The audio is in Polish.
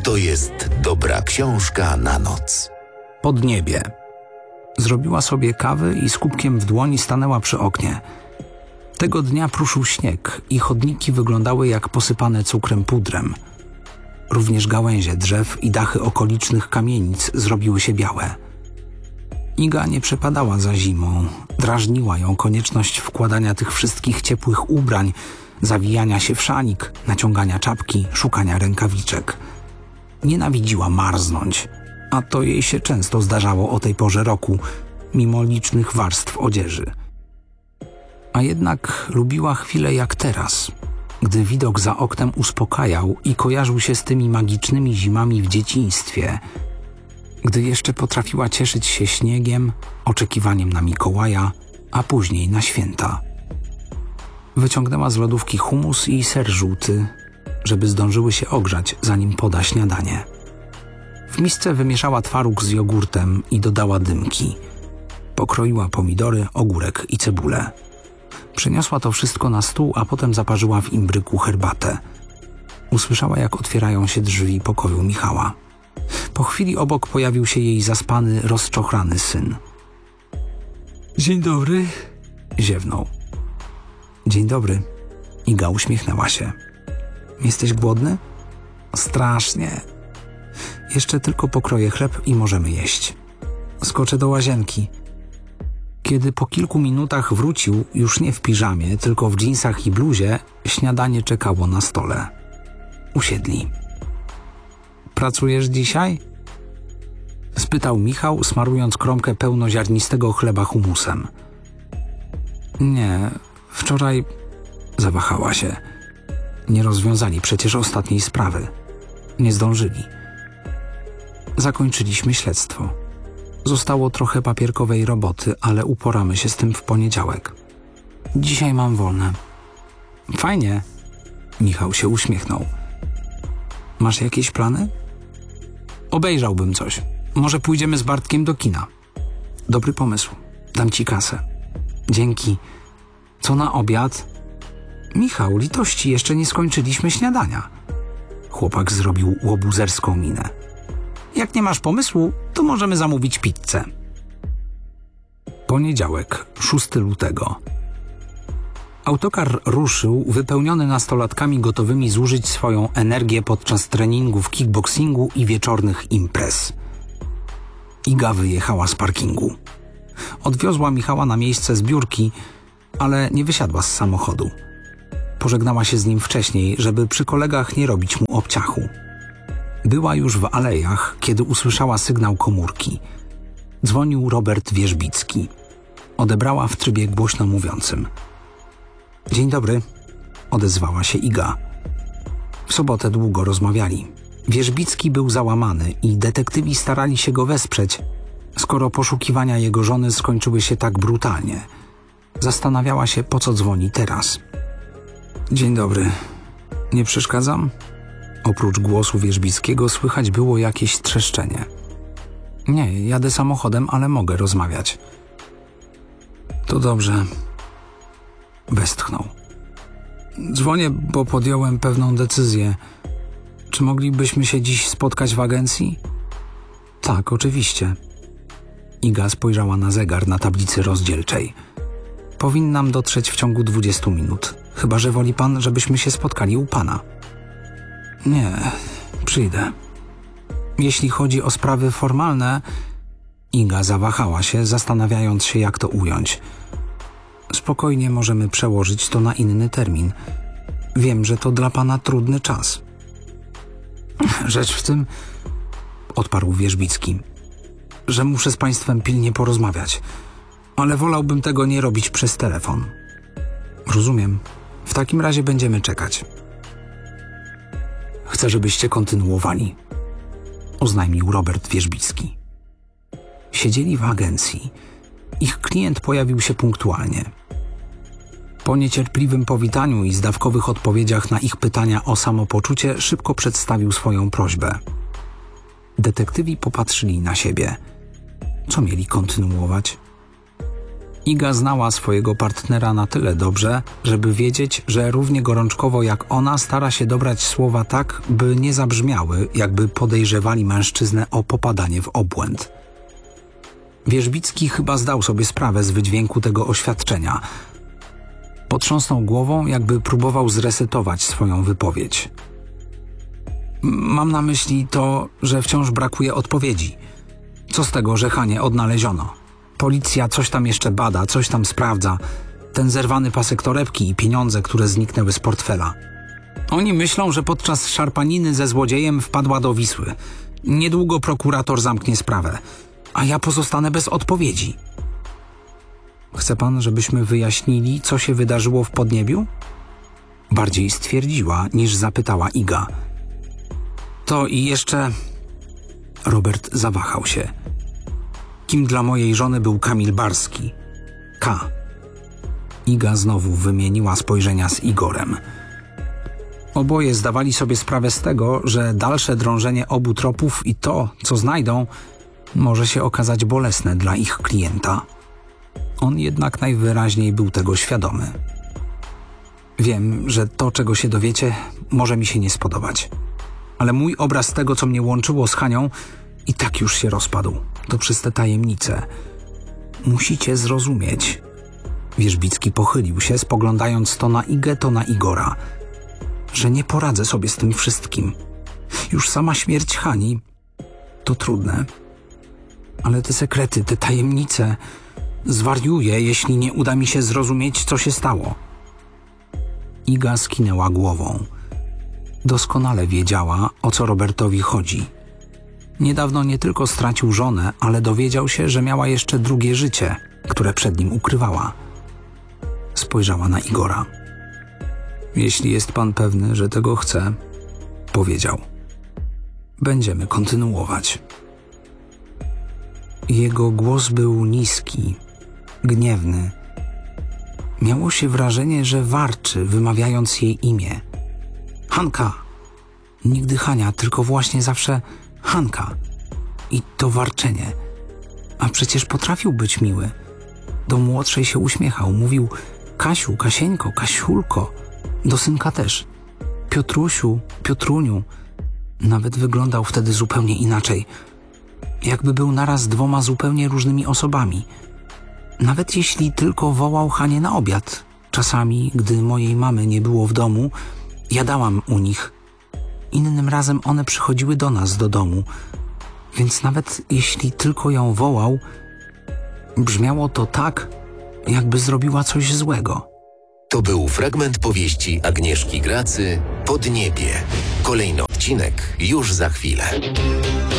to jest dobra książka na noc. Podniebie. Zrobiła sobie kawy i z kubkiem w dłoni stanęła przy oknie. Tego dnia pruszył śnieg i chodniki wyglądały jak posypane cukrem pudrem. Również gałęzie drzew i dachy okolicznych kamienic zrobiły się białe. Iga nie przepadała za zimą. Drażniła ją konieczność wkładania tych wszystkich ciepłych ubrań, zawijania się w szanik, naciągania czapki, szukania rękawiczek. Nienawidziła marznąć, a to jej się często zdarzało o tej porze roku, mimo licznych warstw odzieży. A jednak lubiła chwile jak teraz, gdy widok za oknem uspokajał i kojarzył się z tymi magicznymi zimami w dzieciństwie, gdy jeszcze potrafiła cieszyć się śniegiem, oczekiwaniem na Mikołaja, a później na święta. Wyciągnęła z lodówki hummus i ser żółty, żeby zdążyły się ogrzać, zanim poda śniadanie. W misce wymieszała twaróg z jogurtem i dodała dymki. Pokroiła pomidory, ogórek i cebulę. Przeniosła to wszystko na stół, a potem zaparzyła w imbryku herbatę. Usłyszała, jak otwierają się drzwi pokoju Michała. Po chwili obok pojawił się jej zaspany, rozczochrany syn. Dzień dobry, ziewnął. Dzień dobry. Iga uśmiechnęła się. Jesteś głodny? Strasznie. Jeszcze tylko pokroję chleb i możemy jeść. Skoczę do łazienki. Kiedy po kilku minutach wrócił, już nie w piżamie, tylko w dżinsach i bluzie, śniadanie czekało na stole. Usiedli. Pracujesz dzisiaj? Spytał Michał, smarując kromkę pełnoziarnistego chleba humusem. Nie, wczoraj... Zawahała się. Nie rozwiązali przecież ostatniej sprawy. Nie zdążyli. Zakończyliśmy śledztwo. Zostało trochę papierkowej roboty, ale uporamy się z tym w poniedziałek. Dzisiaj mam wolne. Fajnie. Michał się uśmiechnął. Masz jakieś plany? Obejrzałbym coś. Może pójdziemy z Bartkiem do kina. Dobry pomysł. Dam ci kasę. Dzięki. Co na obiad? Michał, litości, jeszcze nie skończyliśmy śniadania. Chłopak zrobił łobuzerską minę. Jak nie masz pomysłu, to możemy zamówić pizzę. Poniedziałek, 6 lutego. Autokar ruszył, wypełniony nastolatkami gotowymi zużyć swoją energię podczas treningów kickboxingu i wieczornych imprez. Iga wyjechała z parkingu. Odwiozła Michała na miejsce zbiórki, ale nie wysiadła z samochodu. Pożegnała się z nim wcześniej, żeby przy kolegach nie robić mu obciachu. Była już w Alejach, kiedy usłyszała sygnał komórki. Dzwonił Robert Wierzbicki. Odebrała w trybie głośno mówiącym. Dzień dobry, odezwała się Iga. W sobotę długo rozmawiali. Wierzbicki był załamany i detektywi starali się go wesprzeć, skoro poszukiwania jego żony skończyły się tak brutalnie. Zastanawiała się, po co dzwoni teraz. Dzień dobry. Nie przeszkadzam? Oprócz głosu Wierzbickiego słychać było jakieś trzeszczenie. Nie, jadę samochodem, ale mogę rozmawiać. To dobrze. Westchnął. Dzwonię, bo podjąłem pewną decyzję. Czy moglibyśmy się dziś spotkać w agencji? Tak, oczywiście. Iga spojrzała na zegar na tablicy rozdzielczej. Powinnam dotrzeć w ciągu 20 minut. Chyba że woli pan, żebyśmy się spotkali u pana. Nie, przyjdę. Jeśli chodzi o sprawy formalne... Iga zawahała się, zastanawiając się, jak to ująć. Spokojnie możemy przełożyć to na inny termin. Wiem, że to dla pana trudny czas. Rzecz w tym, odparł Wierzbicki, że muszę z państwem pilnie porozmawiać, ale wolałbym tego nie robić przez telefon. Rozumiem. W takim razie będziemy czekać. Chcę, żebyście kontynuowali, oznajmił Robert Wierzbicki. Siedzieli w agencji. Ich klient pojawił się punktualnie. Po niecierpliwym powitaniu i zdawkowych odpowiedziach na ich pytania o samopoczucie szybko przedstawił swoją prośbę. Detektywi popatrzyli na siebie. Co mieli kontynuować? Iga znała swojego partnera na tyle dobrze, żeby wiedzieć, że równie gorączkowo jak ona stara się dobrać słowa tak, by nie zabrzmiały, jakby podejrzewali mężczyznę o popadanie w obłęd. Wierzbicki chyba zdał sobie sprawę z wydźwięku tego oświadczenia. Potrząsnął głową, jakby próbował zresetować swoją wypowiedź. Mam na myśli to, że wciąż brakuje odpowiedzi. Co z tego, że Hanię odnaleziono? Policja coś tam jeszcze bada, coś tam sprawdza. Ten zerwany pasek torebki i pieniądze, które zniknęły z portfela. Oni myślą, że podczas szarpaniny ze złodziejem wpadła do Wisły. Niedługo prokurator zamknie sprawę, a ja pozostanę bez odpowiedzi. Chce pan, żebyśmy wyjaśnili, co się wydarzyło w Podniebiu? Bardziej stwierdziła, niż zapytała Iga. To i jeszcze... Robert zawahał się. Kim dla mojej żony był Kamil Barski? K. Iga znowu wymieniła spojrzenia z Igorem. Oboje zdawali sobie sprawę z tego, że dalsze drążenie obu tropów i to, co znajdą, może się okazać bolesne dla ich klienta. On jednak najwyraźniej był tego świadomy. Wiem, że to, czego się dowiecie, może mi się nie spodobać. Ale mój obraz tego, co mnie łączyło z Hanią, i tak już się rozpadł. To przez te tajemnice. Musicie zrozumieć. Wierzbicki pochylił się, spoglądając to na Igę, to na Igora. Że nie poradzę sobie z tym wszystkim. Już sama śmierć Hani to trudne. Ale te sekrety, te tajemnice... Zwariuję, jeśli nie uda mi się zrozumieć, co się stało. Iga skinęła głową. Doskonale wiedziała, o co Robertowi chodzi. Niedawno nie tylko stracił żonę, ale dowiedział się, że miała jeszcze drugie życie, które przed nim ukrywała. Spojrzała na Igora. Jeśli jest pan pewny, że tego chce, powiedział. Będziemy kontynuować. Jego głos był niski, gniewny. Miało się wrażenie, że warczy, wymawiając jej imię. Hanka! Nigdy Hania, tylko właśnie zawsze Hanka. I to warczenie. A przecież potrafił być miły. Do młodszej się uśmiechał. Mówił Kasiu, Kasieńko, Kasiulko. Do synka też. Piotrusiu, Piotruniu. Nawet wyglądał wtedy zupełnie inaczej. Jakby był naraz dwoma zupełnie różnymi osobami. Nawet jeśli tylko wołał Hanię na obiad. Czasami, gdy mojej mamy nie było w domu, jadałam u nich. Innym razem one przychodziły do nas do domu. Więc nawet jeśli tylko ją wołał, brzmiało to tak, jakby zrobiła coś złego. To był fragment powieści Agnieszki Gracy Podniebie. Kolejny odcinek już za chwilę.